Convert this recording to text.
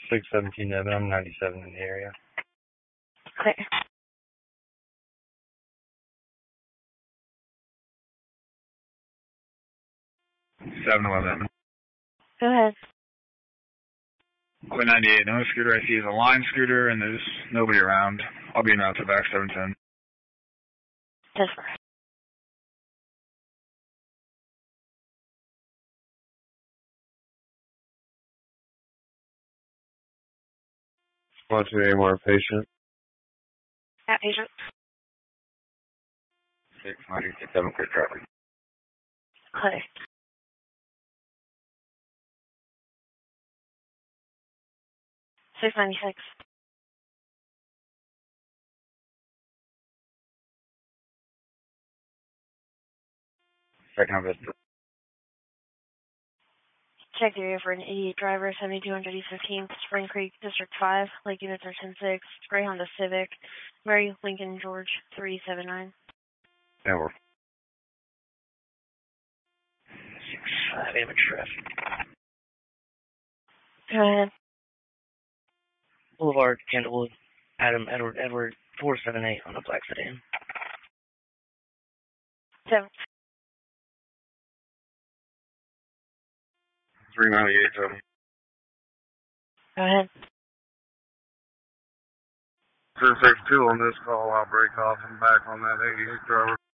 617 Evan, I'm 97 in the area. Clear. 711. Go ahead. Quit 98, no scooter I see is a line scooter and there's nobody around. I'll be in route to back 710. That's correct. Want to any more patient? Outpatient. 697, clear traffic. Clear. 696. Second on visit. Check the area for an idiot driver, 7200 East 15th, Spring Creek, District 5. Lake units are 10-6. Gray Honda Civic. Mary Lincoln George 379. Yeah, we're 6-5 damage traffic. Go ahead. Boulevard, Candlewood, Adam Edward 478 on a black sedan. 7. 398, Go ahead. 262 on this call. I'll break off and back on that 88 driver.